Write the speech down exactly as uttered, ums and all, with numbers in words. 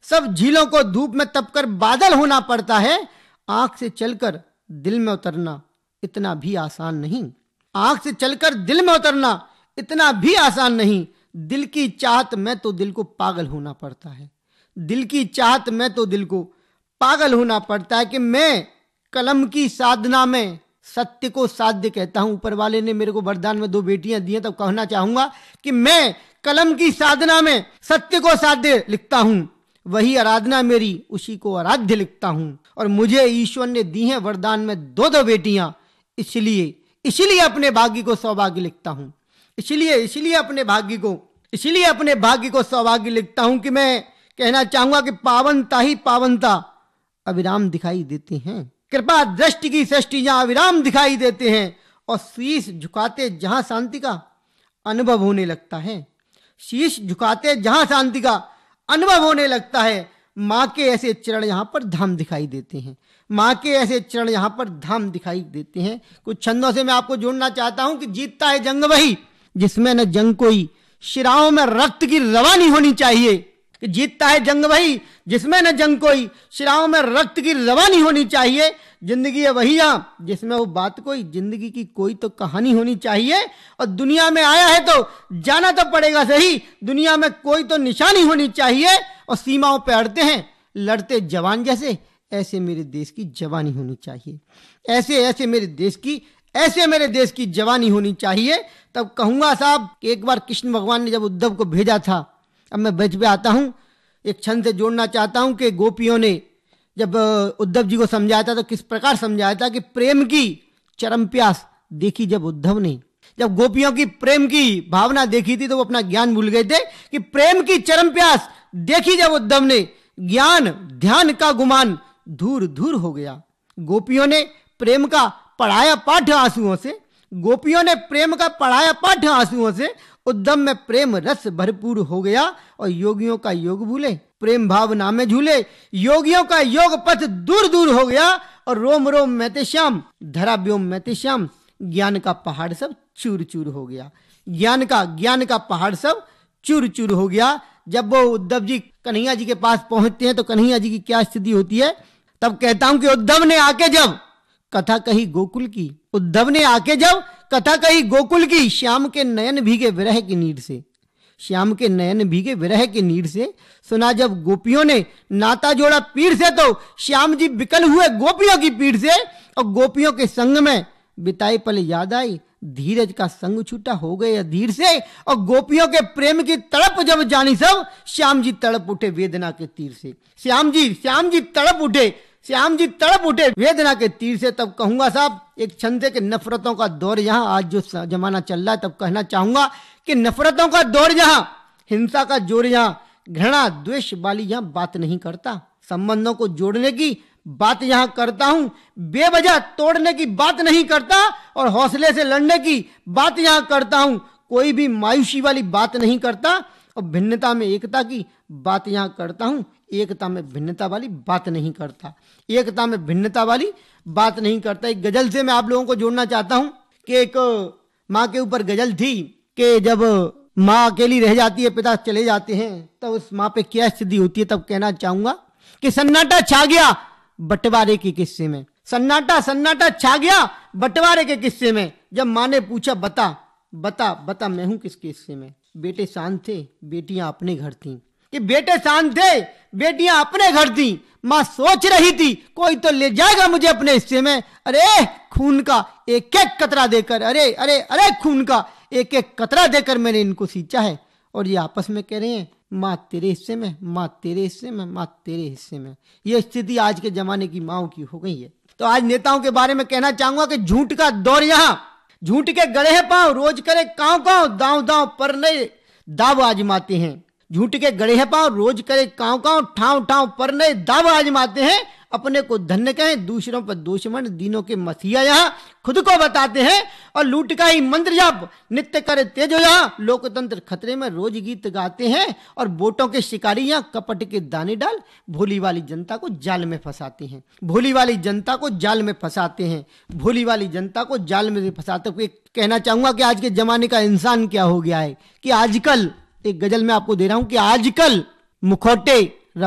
सब झीलों को धूप में तपकर बादल होना पड़ता है। आंख से चलकर दिल में उतरना इतना भी आसान नहीं। आंख से चलकर दिल में उतरना इतना भी आसान नहीं। दिल की चाहत में तो दिल को पागल होना पड़ता है। दिल की चाहत में तो दिल को पागल होना पड़ता है कि मैं कलम की साधना में सत्य को साध्य कहता हूं। ऊपर वाले ने मेरे को वरदान में दो बेटियां दी हैं, तब कहना चाहूंगा कि मैं कलम की साधना में सत्य को साध्य लिखता हूं। वही आराधना मेरी, उसी को आराध्य लिखता हूं। और मुझे ईश्वर ने दी है वरदान में दो दो बेटियां, इसलिए इसलिए अपने भाग्य को सौभाग्य लिखता हूं। इसलिए इसलिए अपने भाग्य को इसलिए अपने भाग्य को सौभाग्य लिखता हूं कि मैं कहना चाहूंगा कि पावनता ही पावनता अविराम दिखाई देते हैं। कृपा दृष्टि की सृष्टि जहां अविराम दिखाई देते हैं और शीश झुकाते जहां शांति का अनुभव होने लगता है। शीश झुकाते जहां शांति का अनुभव होने लगता है। माँ के ऐसे चरण यहाँ पर धाम दिखाई देते हैं। माँ के ऐसे चरण यहाँ पर धाम दिखाई देते हैं। कुछ छंदों से मैं आपको जोड़ना चाहता हूं कि जीतता है जंग वही जिसमें न जंग कोई, शिराओं में रक्त की रवानी होनी चाहिए। कि जीतता है जंग वही जिसमें न जंग कोई, शिराओं में रक्त की रवानी होनी चाहिए। जिंदगी है वही यहाँ जिसमें वो बात कोई, जिंदगी की कोई तो कहानी होनी चाहिए। और दुनिया में आया है तो जाना तो पड़ेगा सही, दुनिया में कोई तो निशानी होनी चाहिए। और सीमाओं पे अड़ते हैं लड़ते जवान जैसे, ऐसे मेरे देश की जवानी होनी चाहिए। ऐसे ऐसे मेरे देश की ऐसे मेरे देश की जवानी होनी चाहिए। तब कहूंगा साहब कि एक बार कृष्ण भगवान ने जब उद्धव को भेजा था, अब मैं बीच पे आता हूं, एक छंद से जोड़ना चाहता हूं कि गोपियों ने जब उद्धव जी को समझाया था तो किस प्रकार समझाया था कि प्रेम की चरम प्यास देखी जब उद्धव ने, जब गोपियों की प्रेम की भावना देखी थी तो वो अपना ज्ञान भूल गए थे कि प्रेम की चरम प्यास देखी जब उद्धव ने, ज्ञान ध्यान का गुमान दूर दूर हो गया। गोपियों ने प्रेम का पढ़ाया पाठ आंसुओं से, गोपियों ने प्रेम का पढ़ाया पाठ आंसुओं से, उद्धव में प्रेम रस भरपूर हो गया। और योगियों का योग भूले प्रेम भावना में झूले, योगियों का योग पथ दूर दूर हो गया। और रोम रोम में ते श्याम, धरा व्योम में ते श्याम, ज्ञान का पहाड़ सब चूर चूर हो गया। ज्ञान का ज्ञान का पहाड़ सब चूर चूर हो गया। जब वो उद्धव जी कन्हैया जी के पास पहुंचते हैं तो कन्हैया जी की क्या स्थिति होती है, तब कहता हूं कि उद्धव ने आके जब कथा कही गोकुल की, उद्धव ने आके जब कथा कही गोकुल की, श्याम के नयन भीगे विरह की नीड से, श्याम के नयन भीगे विरह की नीड से, सुना जब गोपियों ने नाता जोड़ा पीर से, तो श्याम जी बिकल हुए गोपियों की पीड़ से। और गोपियों के संग में बिताई पल याद आई, धीरज का संग छूटा हो गए अधीर से। और गोपियों के प्रेम की तड़प जब जानी सब, श्याम जी तड़प उठे वेदना के तीर से। श्याम जी श्याम जी तड़प उठे श्याम जी तड़प उठे वेदना के तीर से। तब कहूंगा साहब एक छंद है कि नफरतों का दौर यहाँ आज जो जमाना चल रहा है, तब कहना चाहूंगा कि नफरतों का दौर यहाँ, हिंसा का जोर यहाँ, घृणा द्वेष वाली यहाँ बात नहीं करता। संबंधों को जोड़ने की बात यहाँ करता हूं, बेवजह तोड़ने की बात नहीं करता। और हौसले से लड़ने की बात यहाँ करता हूं, कोई भी मायूसी वाली बात नहीं करता। और भिन्नता में एकता की बात यहाँ करता हूं, एकता में भिन्नता वाली बात नहीं करता। एकता में भिन्नता वाली बात नहीं करता। एक गजल से मैं आप लोगों को जोड़ना चाहता हूं कि एक माँ के ऊपर गजल थी कि जब माँ अकेली रह जाती है, पिता चले जाते हैं, तो उस माँ पे क्या स्थिति होती है। तब कहना चाहूंगा कि सन्नाटा छा गया बंटवारे के किस्से में, सन्नाटा सन्नाटा छा गया बंटवारे के किस्से में। जब माँ ने पूछा बता बता बता मैं हूं किस किस्से में। बेटे शांत थे, बेटियां अपने घर थीं, कि बेटे शांत थे, बेटियां अपने घर थीं। माँ सोच रही थी कोई तो ले जाएगा मुझे अपने हिस्से में। अरे खून का एक एक कतरा देकर, अरे अरे अरे खून का एक एक कतरा देकर मैंने इनको सींचा है। और ये आपस में कह रहे हैं माँ तेरे हिस्से में, माँ तेरे हिस्से में, माँ तेरे हिस्से में। ये स्थिति आज के जमाने की माओ की हो गई है। तो आज नेताओं के बारे में कहना चाहूंगा कि झूठ का दौर यहाँ, झूठ के गड़े हैं पांव, रोज करे कांव कांव, दांव दांव पर नए दाव आजमाते हैं। झूठ के गड़े हैं पांव, रोज करे कांव कांव, ठाव ठाव पर नए दाव आजमाते हैं। अपने को धन्य कहें, दूसरों पर दुश्मन, दीनों के मसीहा यहाँ खुद को बताते हैं। और लूट का ही मंत्र जाप नित्य करे तेजो यहाँ, लोकतंत्र खतरे में रोज गीत गाते हैं। और वोटों के शिकारी यहाँ कपट के दाने डाल, भोली वाली जनता को जाल में फंसाते हैं, भोली वाली जनता को जाल में फंसाते हैं, भोली वाली जनता को जाल में फंसाते हुए। कहना चाहूंगा कि आज के जमाने का इंसान क्या हो गया है कि आजकल, एक गजल में आपको दे रहा हूं कि आजकल मुखौटे